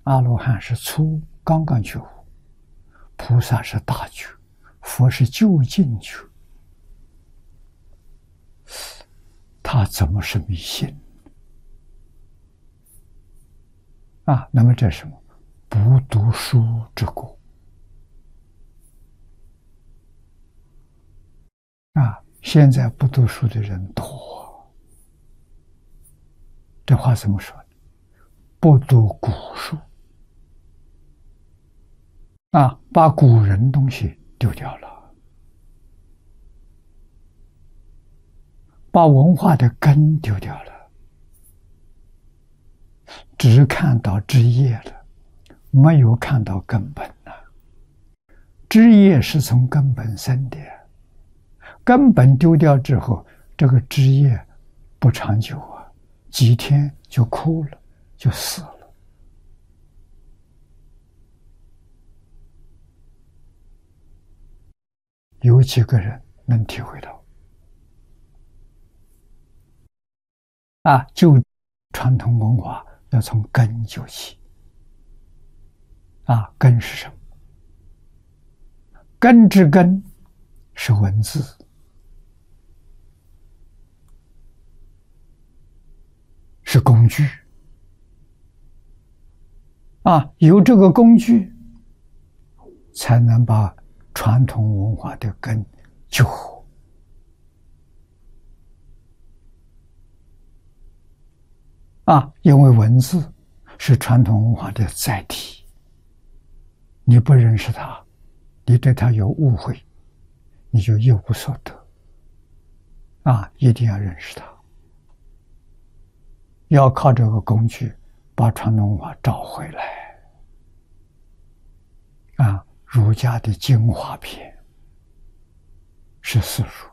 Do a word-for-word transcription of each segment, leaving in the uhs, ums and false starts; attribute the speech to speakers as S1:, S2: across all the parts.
S1: 阿罗汉是初刚刚觉悟，菩萨是大觉，佛是究竟觉，他怎么是迷信啊？那么这是什么？不读书之过啊！现在不读书的人多，这话怎么说呢？不读古书啊，把古人东西丢掉了，把文化的根丢掉了，只看到枝叶了，没有看到根本了。枝叶是从根本生的，根本丢掉之后，这个枝叶不长久啊，几天就枯了，就死了。有几个人能体会到啊？就传统文化要从根救起啊！根是什么？根之根是文字，是工具啊！有这个工具，才能把传统文化的根救活啊！因为文字是传统文化的载体，你不认识它，你对它有误会，你就一无所得啊！一定要认识它，要靠这个工具把传统文化找回来啊！儒家的精华篇是四书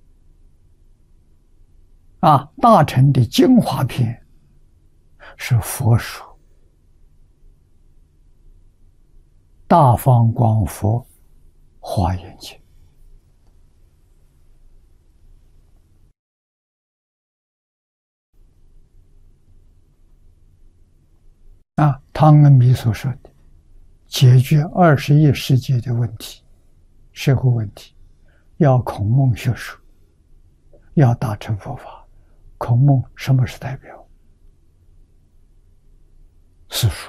S1: 啊，大乘的精华篇是佛书，大方广佛华严经啊，汤恩比所说的解决二十一世纪的问题，社会问题，要孔孟学术，要大乘佛法。孔孟什么是代表？四书。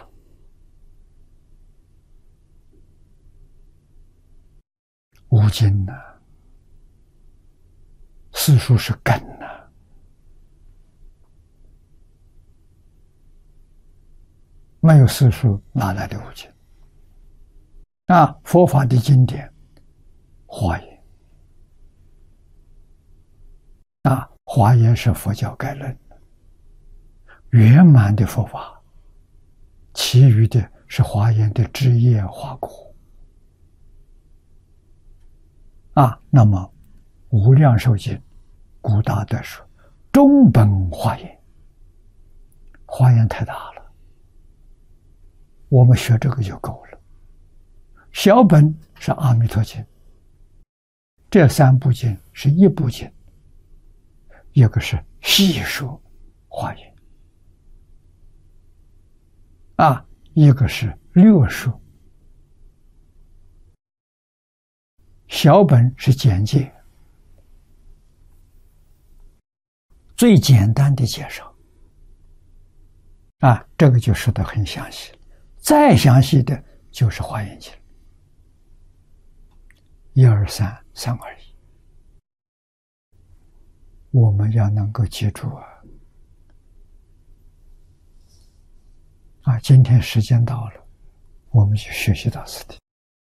S1: 五经呢、啊？四书是根呢、啊？没有四书，哪来的五经？啊，佛法的经典，华严啊，华严是佛教概论，圆满的佛法，其余的是华严的枝叶花果啊。那么无量寿经，古大德说中本华严，华严太大了，我们学这个就够了。小本是阿弥陀经，这三部经是一部经，一个是细说华严啊，一个是略说。小本是简介，最简单的介绍啊，这个就说得很详细，再详细的就是华严经，一二三，三二一，我们要能够记住啊！啊，今天时间到了，我们就学习到此地。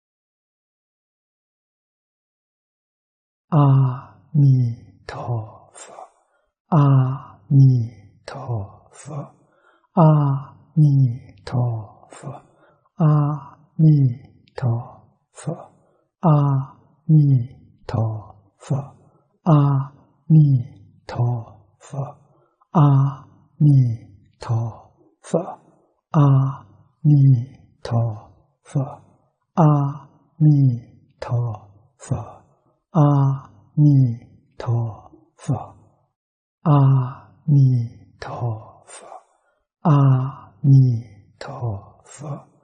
S1: 阿弥陀佛，阿弥陀佛，阿弥陀佛，阿弥陀佛，阿弥陀佛，阿弥陀佛，阿弥陀佛，阿弥陀佛，阿弥陀佛，阿弥陀佛，阿弥陀佛，阿弥陀佛